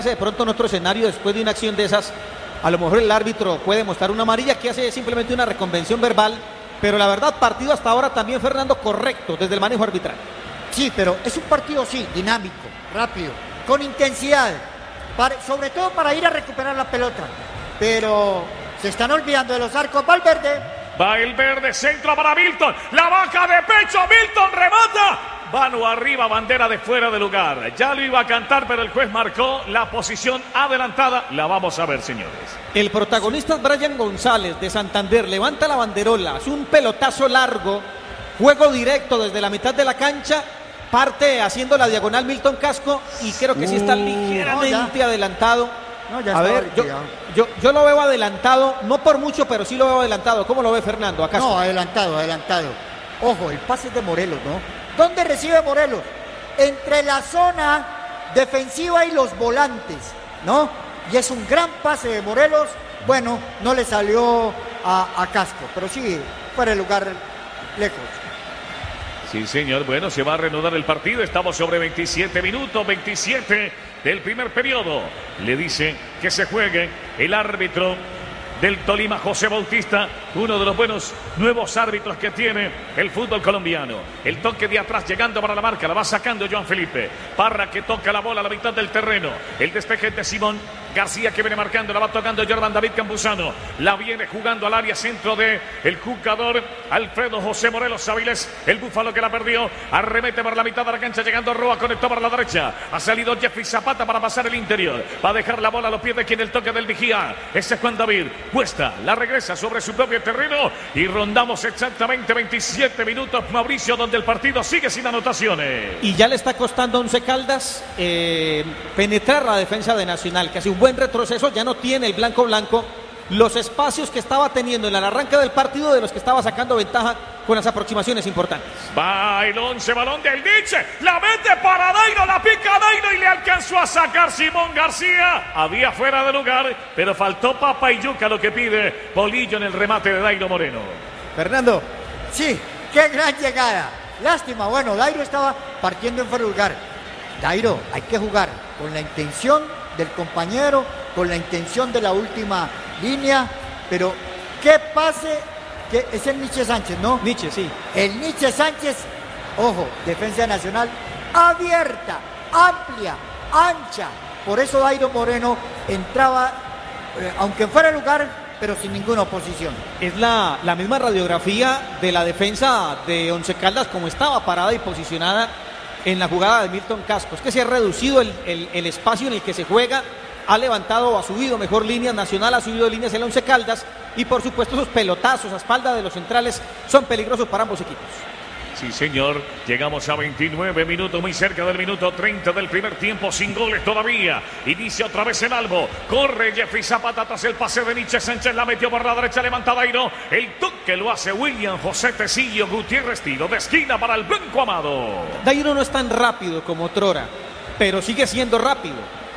De pronto en otro escenario, después de una acción de esas, a lo mejor el árbitro puede mostrar una amarilla que hace simplemente una reconvención verbal, pero la verdad, partido hasta ahora también, Fernando, correcto desde el manejo arbitral. Sí, pero es un partido, sí, dinámico, rápido, con intensidad, sobre todo para ir a recuperar la pelota, pero se están olvidando de los arcos. Valverde, centro para Milton, la baja de pecho, Milton remata. Mano arriba, bandera de fuera de lugar. Ya lo iba a cantar, pero el juez marcó la posición adelantada. La vamos a ver, señores. El protagonista es Brian González de Santander. Levanta la banderola, hace un pelotazo largo, juego directo desde la mitad de la cancha, parte haciendo la diagonal Milton Casco y creo que sí está ligeramente adelantado. A ver, yo lo veo adelantado, no por mucho, pero sí lo veo adelantado. ¿Cómo lo ve Fernando? ¿Acaso? No, adelantado. Ojo, el pase es de Morelos, ¿no? ¿Dónde recibe Morelos? Entre la zona defensiva y los volantes, ¿no? Y es un gran pase de Morelos. Bueno, no le salió a Casco, pero sí, fuera de lugar, lejos. Sí, señor. Bueno, se va a reanudar el partido. Estamos sobre 27 minutos, 27 del primer periodo. Le dice que se juegue el árbitro del Tolima, José Bautista, uno de los buenos nuevos árbitros que tiene el fútbol colombiano. El toque de atrás llegando para la marca, la va sacando Joan Felipe. Parra que toca la bola a la mitad del terreno. El despeje de Simón García que viene marcando, la va tocando Jordan David Campuzano. La viene jugando al área centro de el jugador Alfredo José Morelos Áviles. El búfalo que la perdió, arremete por la mitad de la cancha, llegando Roa, conectó para la derecha. Ha salido Jeffrey Zapata para pasar el interior. Va a dejar la bola a los pies de quien el toque del vigía. Ese es Juan David. Cuesta, la regresa sobre su propio terreno y rondamos exactamente 27 minutos, Mauricio, donde el partido sigue sin anotaciones. Y ya le está costando a Once Caldas penetrar la defensa de Nacional, que hace un buen retroceso, ya no tiene el blanco los espacios que estaba teniendo en el arranque del partido, de los que estaba sacando ventaja con las aproximaciones importantes. Va el 11, balón del Nietzsche, la mete para Dairo, la pica Dairo y le alcanzó a sacar Simón García. Había fuera de lugar, pero faltó papa y yuca, lo que pide Polillo en el remate de Dairo Moreno. Fernando, sí, qué gran llegada. Lástima, bueno, Dairo estaba partiendo en fuera de lugar. Dairo, hay que jugar con la intención del compañero, con la intención de la última línea, pero qué pase, que es el Nietzsche Sánchez, ¿no? Nietzsche, sí. El Nietzsche Sánchez, ojo, defensa nacional abierta, amplia, ancha. Por eso Dairo Moreno entraba, aunque fuera el lugar, pero sin ninguna oposición. Es la misma radiografía de la defensa de Once Caldas, como estaba parada y posicionada en la jugada de Milton Casco. Es que se ha reducido el espacio en el que se juega, ha levantado, ha subido mejor líneas, Nacional ha subido líneas el Once Caldas, y por supuesto esos pelotazos a espalda de los centrales son peligrosos para ambos equipos. Sí, señor, llegamos a 29 minutos, muy cerca del minuto 30 del primer tiempo, sin goles todavía. Inicia otra vez el Albo, corre Jeffrey Zapata tras el pase de Nietzsche Sánchez, la metió por la derecha, levanta Dairo, el toque lo hace William José Tecillo Gutiérrez, tiro de esquina para el Blanco Amado. Dairo no es tan rápido como otrora, pero sigue siendo rápido.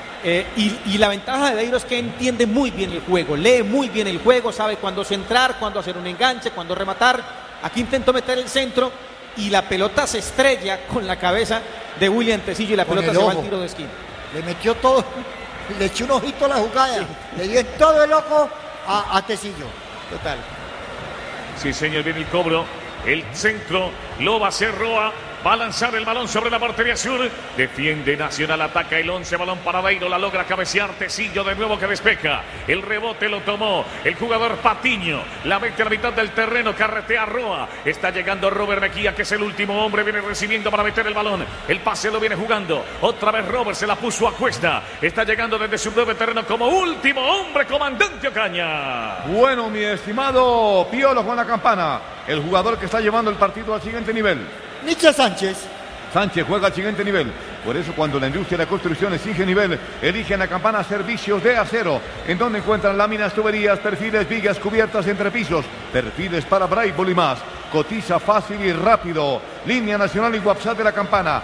Y la ventaja de Dairo es que entiende muy bien el juego, lee muy bien el juego, sabe cuándo centrar, cuándo hacer un enganche, cuándo rematar. Aquí intentó meter el centro y la pelota se estrella con la cabeza de William Tecillo y la pelota se va al tiro de esquina. Le metió todo, le echó un ojito a la jugada, sí. Le dio en todo el ojo a Tecillo. Total. Sí, señor, viene el cobro, el centro, lo va a hacer Roa. Va a lanzar el balón sobre la portería sur. Defiende Nacional, ataca el 11. Balón para Dairo, la logra cabecear Tecillo de nuevo que despeja. El rebote lo tomó el jugador Patiño. La mete a la mitad del terreno, carretea Roa. Está llegando Robert Mejía, que es el último hombre. Viene recibiendo para meter el balón. El pase lo viene jugando. Otra vez Robert se la puso a cuesta. Está llegando desde su nuevo terreno como último hombre, comandante Ocaña. Bueno, mi estimado Piolo Juan La Campana, el jugador que está llevando el partido al siguiente nivel. Nietzsche Sánchez. Sánchez juega al siguiente nivel. Por eso cuando la industria de la construcción exige nivel, eligen a Campana Servicios de Acero, en donde encuentran láminas, tuberías, perfiles, vigas, cubiertas, entrepisos, perfiles para Braille y más. Cotiza fácil y rápido. Línea nacional y WhatsApp de La Campana,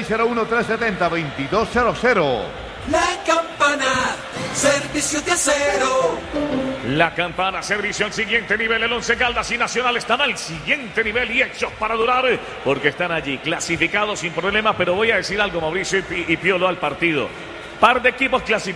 601-370-2200. La Campana, Servicios de Acero. La Campana, servicio al siguiente nivel. El Once Caldas y Nacional están al siguiente nivel y hechos para durar, porque están allí clasificados sin problema. Pero voy a decir algo, Mauricio y Piolo, al partido. Par de equipos clasificados.